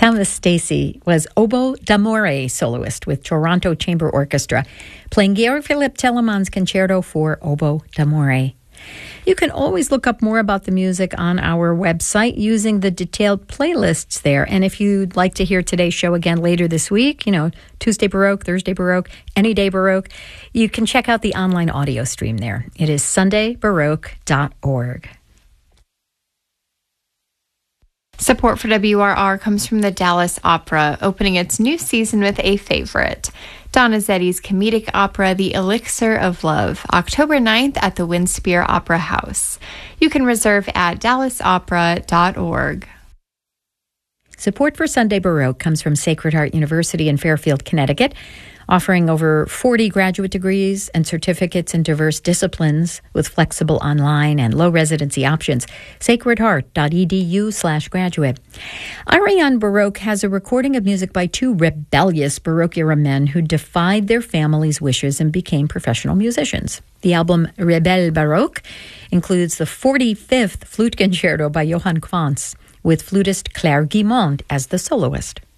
Thomas Stacy was oboe d'amore soloist with Toronto Chamber Orchestra, playing Georg Philipp Telemann's Concerto for Oboe d'Amore. You can always look up more about the music on our website using the detailed playlists there. And if you'd like to hear today's show again later this week, Tuesday Baroque, Thursday Baroque, any day Baroque, you can check out the online audio stream there. It is sundaybaroque.org. Support for WRR comes from the Dallas Opera, opening its new season with a favorite. Donizetti's comedic opera, The Elixir of Love, October 9th at the Winspear Opera House. You can reserve at dallasopera.org. Support for Sunday Baroque comes from Sacred Heart University in Fairfield, Connecticut, offering over 40 graduate degrees and certificates in diverse disciplines with flexible online and low residency options. sacredheart.edu/graduate. Ariane Baroque has a recording of music by two rebellious Baroque-era men who defied their families' wishes and became professional musicians. The album Rebelle Baroque includes the 45th Flute Concerto by Johann Quantz, with flutist Claire Guimond as the soloist.